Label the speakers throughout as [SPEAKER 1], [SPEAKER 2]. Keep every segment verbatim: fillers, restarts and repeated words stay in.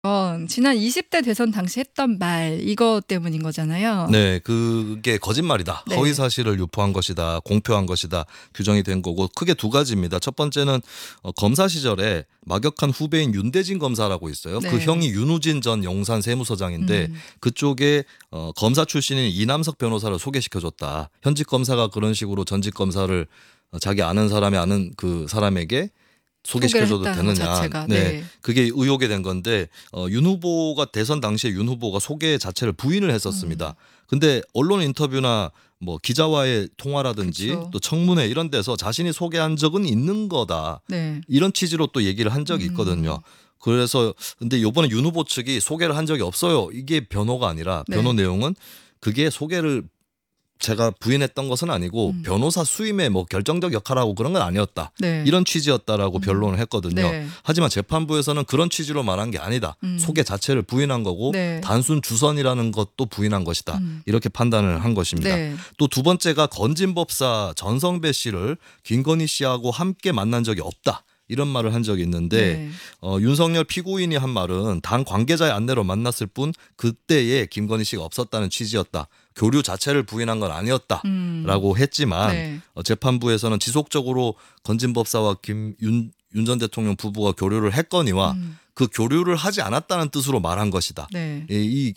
[SPEAKER 1] 어 지난 이십 대 대선 당시 했던 말 이거 때문인 거잖아요.
[SPEAKER 2] 네. 그게 거짓말이다.
[SPEAKER 1] 네.
[SPEAKER 2] 허위 사실을 유포한 것이다. 공표한 것이다. 규정이 된 거고 크게 두 가지입니다. 첫 번째는 어 검사 시절에 막역한 후배인 윤대진 검사라고 있어요.
[SPEAKER 1] 네.
[SPEAKER 2] 그 형이 윤우진 전 용산 세무서장인데
[SPEAKER 1] 음.
[SPEAKER 2] 그쪽에 어 검사 출신인 이남석 변호사를 소개시켜 줬다. 현직 검사가 그런 식으로 전직 검사를 어 자기 아는 사람이 아는 그 사람에게 소개시켜줘도
[SPEAKER 1] 소개를 했다는 것
[SPEAKER 2] 되느냐.
[SPEAKER 1] 자체가.
[SPEAKER 2] 네.
[SPEAKER 1] 네.
[SPEAKER 2] 그게 의혹이 된 건데 어, 윤 후보가 대선 당시에 윤 후보가 소개 자체를 부인을 했었습니다.
[SPEAKER 1] 음.
[SPEAKER 2] 근데 언론 인터뷰나 뭐 기자와의 통화라든지
[SPEAKER 1] 그쵸.
[SPEAKER 2] 또 청문회 이런 데서 자신이 소개한 적은 있는 거다.
[SPEAKER 1] 네.
[SPEAKER 2] 이런 취지로 또 얘기를 한 적이
[SPEAKER 1] 음.
[SPEAKER 2] 있거든요. 그래서 근데 이번에 윤 후보 측이 소개를 한 적이 없어요. 이게 변호가 아니라
[SPEAKER 1] 네.
[SPEAKER 2] 변호 내용은 그게 소개를 제가 부인했던 것은 아니고
[SPEAKER 1] 음.
[SPEAKER 2] 변호사 수임에 뭐 결정적 역할하고 그런 건 아니었다.
[SPEAKER 1] 네.
[SPEAKER 2] 이런 취지였다라고
[SPEAKER 1] 음.
[SPEAKER 2] 변론을 했거든요.
[SPEAKER 1] 네.
[SPEAKER 2] 하지만 재판부에서는 그런 취지로 말한 게 아니다.
[SPEAKER 1] 음.
[SPEAKER 2] 소개 자체를 부인한 거고
[SPEAKER 1] 네.
[SPEAKER 2] 단순 주선이라는 것도 부인한 것이다.
[SPEAKER 1] 음.
[SPEAKER 2] 이렇게 판단을 한 것입니다.
[SPEAKER 1] 네.
[SPEAKER 2] 또 두 번째가 건진법사 전성배 씨를 김건희 씨하고 함께 만난 적이 없다. 이런 말을 한 적이 있는데
[SPEAKER 1] 네.
[SPEAKER 2] 어, 윤석열 피고인이 한 말은 당 관계자의 안내로 만났을 뿐 그때에 김건희 씨가 없었다는 취지였다. 교류 자체를 부인한 건 아니었다라고
[SPEAKER 1] 음.
[SPEAKER 2] 했지만
[SPEAKER 1] 네.
[SPEAKER 2] 어, 재판부에서는 지속적으로 건진법사와 김윤 윤 전 대통령 부부가 교류를 했거니와
[SPEAKER 1] 음.
[SPEAKER 2] 그 교류를 하지 않았다는 뜻으로 말한 것이다.
[SPEAKER 1] 네.
[SPEAKER 2] 이, 이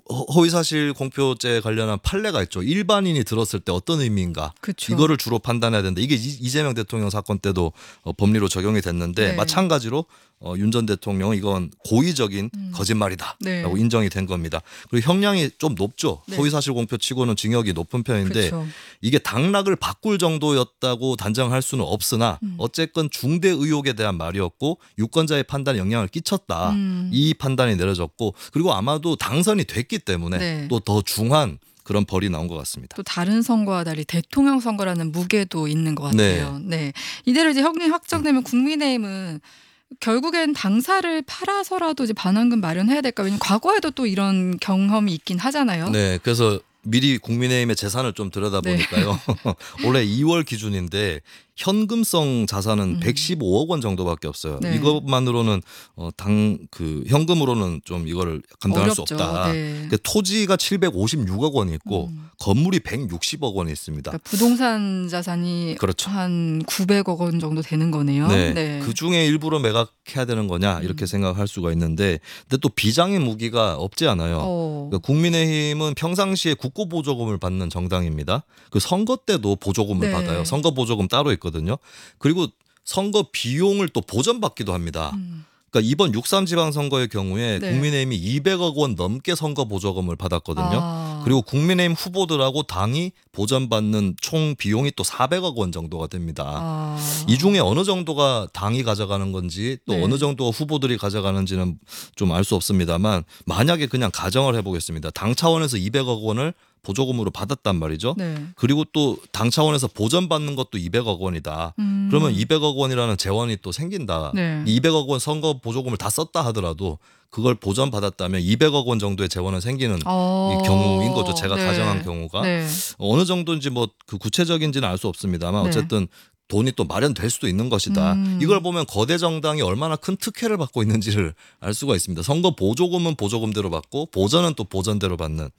[SPEAKER 2] 허위사실 공표죄 관련한 판례가 있죠. 일반인이 들었을 때 어떤 의미인가.
[SPEAKER 1] 그쵸.
[SPEAKER 2] 이거를 주로 판단해야 되는데 이게 이- 이재명 대통령 사건 때도 어, 법리로 적용이 됐는데
[SPEAKER 1] 네.
[SPEAKER 2] 마찬가지로 어, 윤 전 대통령은 이건 고의적인
[SPEAKER 1] 음.
[SPEAKER 2] 거짓말이다라고
[SPEAKER 1] 네.
[SPEAKER 2] 인정이 된 겁니다. 그리고 형량이 좀 높죠.
[SPEAKER 1] 네.
[SPEAKER 2] 허위사실 공표치고는 징역이 높은 편인데
[SPEAKER 1] 그쵸.
[SPEAKER 2] 이게 당락을 바꿀 정도였다고 단정할 수는 없으나
[SPEAKER 1] 음.
[SPEAKER 2] 어쨌건 중대 의혹에 대한 말이었고 유권자의 판단에 영향을 끼쳤다.
[SPEAKER 1] 음.
[SPEAKER 2] 이 판단이 내려졌고 그리고 아마도 당선이 됐기 때문에
[SPEAKER 1] 네.
[SPEAKER 2] 또 더 중한 그런 벌이 나온 것 같습니다.
[SPEAKER 1] 또 다른 선거와 달리 대통령 선거라는 무게도 있는 것 같아요. 네. 이대로 이제 형량이 확정되면 국민의힘은 결국엔 당사를 팔아서라도 이제 반환금 마련해야 될까? 왜냐면 과거에도 또 이런 경험이 있긴 하잖아요.
[SPEAKER 2] 네, 그래서 미리 국민의힘의 재산을 좀 들여다보니까요. 올해 이월 기준인데 현금성 자산은
[SPEAKER 1] 음.
[SPEAKER 2] 백십오억 원 정도밖에 없어요.
[SPEAKER 1] 네.
[SPEAKER 2] 이것만으로는 어, 당 그 현금으로는 좀 이거를 감당할 수
[SPEAKER 1] 어렵죠.
[SPEAKER 2] 없다.
[SPEAKER 1] 네.
[SPEAKER 2] 그러니까 토지가 칠백오십육억 원이 있고
[SPEAKER 1] 음.
[SPEAKER 2] 건물이 백육십억 원이 있습니다.
[SPEAKER 1] 그러니까 부동산 자산이
[SPEAKER 2] 그렇죠.
[SPEAKER 1] 한 구백억 원 정도 되는 거네요.
[SPEAKER 2] 네.
[SPEAKER 1] 네.
[SPEAKER 2] 그 중에 일부러 매각해야 되는 거냐 이렇게
[SPEAKER 1] 음.
[SPEAKER 2] 생각할 수가 있는데 근데 또 비장의 무기가 없지 않아요.
[SPEAKER 1] 어.
[SPEAKER 2] 그러니까 국민의힘은 평상시에 국고 보조금을 받는 정당입니다. 그 선거 때도 보조금을
[SPEAKER 1] 네.
[SPEAKER 2] 받아요. 선거 보조금 따로 있거든요. 그리고 선거 비용을 또 보전받기도 합니다.
[SPEAKER 1] 음.
[SPEAKER 2] 그러니까 이번 육삼 지방선거의 경우에
[SPEAKER 1] 네.
[SPEAKER 2] 국민의힘이 이백억 원 넘게 선거 보조금을 받았거든요.
[SPEAKER 1] 아.
[SPEAKER 2] 그리고 국민의힘 후보들하고 당이 보전받는 총 비용이 또 사백억 원 정도가 됩니다.
[SPEAKER 1] 아.
[SPEAKER 2] 이 중에 어느 정도가 당이 가져가는 건지 또
[SPEAKER 1] 네.
[SPEAKER 2] 어느 정도가 후보들이 가져가는지는 좀 알 수 없습니다만 만약에 그냥 가정을 해보겠습니다. 당 차원에서 이백억 원을 보조금으로 받았단 말이죠.
[SPEAKER 1] 네.
[SPEAKER 2] 그리고 또 당 차원에서 보전받는 것도 이백억 원이다.
[SPEAKER 1] 음.
[SPEAKER 2] 그러면 이백억 원이라는 재원이 또 생긴다.
[SPEAKER 1] 네.
[SPEAKER 2] 이백억 원 선거 보조금을 다 썼다 하더라도 그걸 보전받았다면 이백억 원 정도의 재원은 생기는
[SPEAKER 1] 어.
[SPEAKER 2] 이 경우인 거죠. 제가
[SPEAKER 1] 네.
[SPEAKER 2] 가정한 경우가.
[SPEAKER 1] 네.
[SPEAKER 2] 어느 정도인지 뭐 그 구체적인지는 알 수 없습니다만
[SPEAKER 1] 네.
[SPEAKER 2] 어쨌든 돈이 또 마련될 수도 있는 것이다.
[SPEAKER 1] 음.
[SPEAKER 2] 이걸 보면 거대 정당이 얼마나 큰 특혜를 받고 있는지를 알 수가 있습니다. 선거 보조금은 보조금대로 받고 보전은 또 보전대로 받는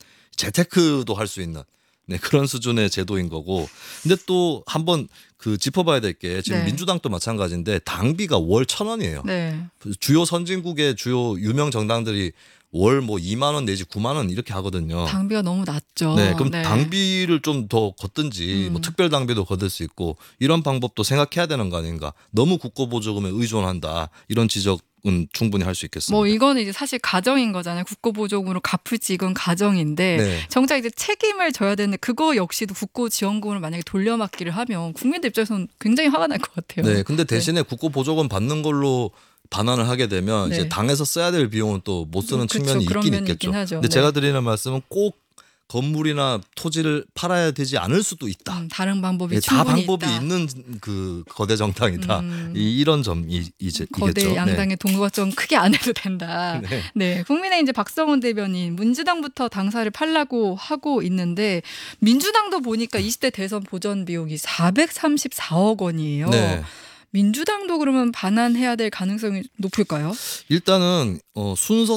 [SPEAKER 2] 재테크도 할 수 있는 네, 그런 수준의 제도인 거고. 근데 또 한번 그 짚어봐야 될 게 지금
[SPEAKER 1] 네.
[SPEAKER 2] 민주당도 마찬가지인데 당비가 월 천 원이에요.
[SPEAKER 1] 네.
[SPEAKER 2] 주요 선진국의 주요 유명 정당들이 월 뭐 이만 원 내지 구만 원 이렇게 하거든요.
[SPEAKER 1] 당비가 너무 낮죠.
[SPEAKER 2] 네, 그럼
[SPEAKER 1] 네.
[SPEAKER 2] 당비를 좀 더 걷든지
[SPEAKER 1] 음.
[SPEAKER 2] 뭐 특별 당비도 걷을 수 있고 이런 방법도 생각해야 되는 거 아닌가. 너무 국고 보조금에 의존한다. 이런 지적은 충분히 할 수 있겠습니다.
[SPEAKER 1] 뭐 이거는 이제 사실 가정인 거잖아요. 국고보조금으로 갚을지 이건 가정인데
[SPEAKER 2] 네.
[SPEAKER 1] 정작 이제 책임을 져야 되는데 그거 역시도 국고지원금을 만약에 돌려막기를 하면 국민들 입장에서는 굉장히 화가 날 것 같아요.
[SPEAKER 2] 네, 근데 대신에 국고 보조금 받는 걸로 반환을 하게 되면
[SPEAKER 1] 네.
[SPEAKER 2] 이제 당에서 써야 될 비용은 또 못 쓰는
[SPEAKER 1] 그쵸,
[SPEAKER 2] 측면이
[SPEAKER 1] 그런
[SPEAKER 2] 있긴
[SPEAKER 1] 면이
[SPEAKER 2] 있겠죠.
[SPEAKER 1] 있긴 하죠.
[SPEAKER 2] 근데
[SPEAKER 1] 네.
[SPEAKER 2] 제가 드리는 말씀은 꼭 건물이나 토지를 팔아야 되지 않을 수도 있다.
[SPEAKER 1] 음, 다른 방법이
[SPEAKER 2] 예, 다
[SPEAKER 1] 충분히
[SPEAKER 2] 방법이
[SPEAKER 1] 있다.
[SPEAKER 2] 있는 그 거대 정당이다.
[SPEAKER 1] 음.
[SPEAKER 2] 이, 이런 점이 이제
[SPEAKER 1] 거대
[SPEAKER 2] 이겠죠.
[SPEAKER 1] 양당의 동요가 좀 크게 안 해도 된다.
[SPEAKER 2] 네.
[SPEAKER 1] 네, 국민의 이제 박성훈 대변인 민주당부터 당사를 팔라고 하고 있는데 민주당도 보니까 이십 대 대선 보전 비용이 사백삼십사억 원이에요.
[SPEAKER 2] 네.
[SPEAKER 1] 민주당도 그러면 반환해야 될 가능성이 높을까요?
[SPEAKER 2] 일단은 어, 순서